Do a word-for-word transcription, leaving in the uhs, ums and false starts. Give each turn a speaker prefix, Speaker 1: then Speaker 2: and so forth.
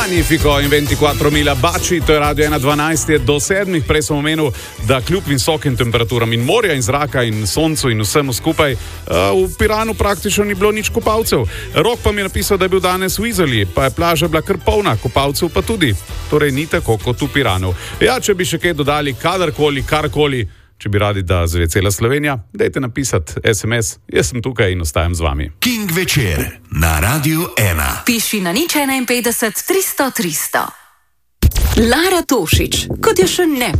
Speaker 1: Magnifico in ventiquattromila baci, to je Radio ena dvanajst, je do sedmih. Prej sem omenil, da kljub visokim temperaturam in morja in zraka in soncu in vsemu skupaj, v Piranu praktično ni bilo nič kopalcev. Rok pa mi je napisal, da je bil danes v Izoli, pa je plaža bila kar polna, kopalcev pa tudi. Torej ni tako kot v Piranu. Ja, če bi še kaj dodali, kadarkoli, karkoli, če bi radi, da zve cela Slovenija, dajte napisati es em es, jaz sem tukaj in ostajam z vami.
Speaker 2: King večer na Radiu ena.
Speaker 3: Piši na nič enainpetdeset tristo tristo. Lara Tošić, kot je še ne